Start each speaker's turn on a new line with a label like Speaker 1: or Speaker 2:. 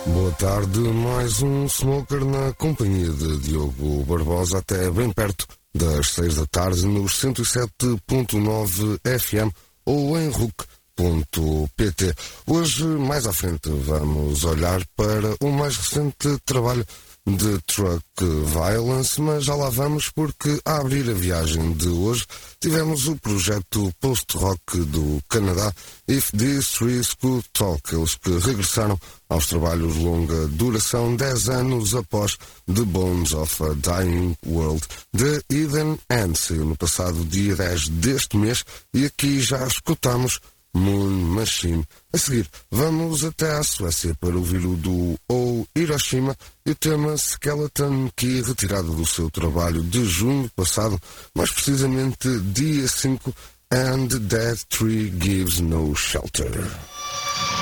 Speaker 1: Boa tarde, mais um Smoker na companhia de Diogo Barbosa, até bem perto das 6 da tarde, nos 107.9 FM ou em RUC.pt. Hoje, mais à frente, vamos olhar para o mais recente trabalho de Truck Violence, mas já lá vamos, porque a abrir a viagem de hoje tivemos o projeto post-rock do Canadá, If These Trees Could Talk, eles que regressaram aos trabalhos de longa duração 10 anos após The Bones of a Dying World. The Eden End saiu no passado dia 10 deste mês e aqui já escutamos Moon Machine. A seguir, vamos até à Suécia para ouvir o do O Hiroshima e o tema Skeleton Key, retirado do seu trabalho de junho passado, mais precisamente dia 5, And That Tree Gives No Shelter.